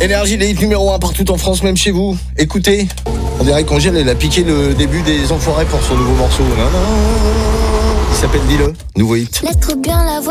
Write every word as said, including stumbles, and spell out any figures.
Énergie, les hits numéro un partout en France, même chez vous. Écoutez, on dirait qu'Angèle, elle a piqué le début des Enfoirés pour son nouveau morceau. Il s'appelle Dis-le, nouveau hit. Laisse trop bien la voix.